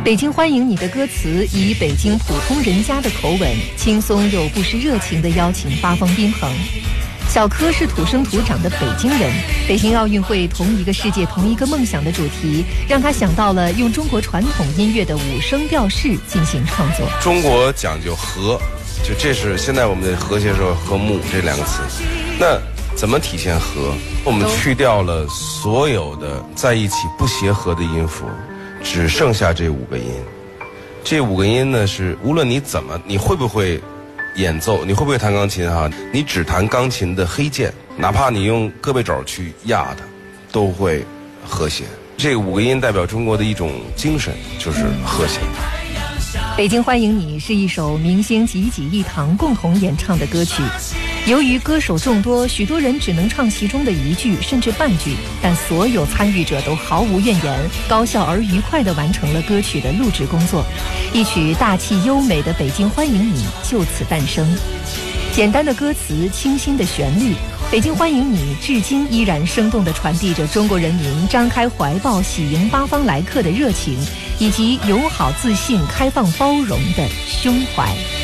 北京欢迎你的歌词以北京普通人家的口吻，轻松又不失热情地邀请八方宾朋。小柯是土生土长的北京人，北京奥运会同一个世界同一个梦想的主题，让他想到了用中国传统音乐的五声调式进行创作。 中国讲究和，就这是现在我们的和谐社会和睦这两个词。那怎么体现和？我们去掉了所有的在一起不协和的音符，只剩下这5个音。这5个音呢，是无论你怎么，你会不会演奏，你会不会弹钢琴哈？你只弹钢琴的黑键，哪怕你用胳膊肘去压它，都会和谐。这5个音代表中国的一种精神，就是和谐。 北京欢迎你是一首明星济济一堂共同演唱的歌曲。由于歌手众多，许多人只能唱其中的一句甚至半句，但所有参与者都毫无怨言，高效而愉快地完成了歌曲的录制工作。一曲大气优美的《北京欢迎你》就此诞生。简单的歌词，清新的旋律，北京欢迎你至今依然生动地传递着中国人民张开怀抱喜迎八方来客的热情，以及友好自信、开放包容的胸怀。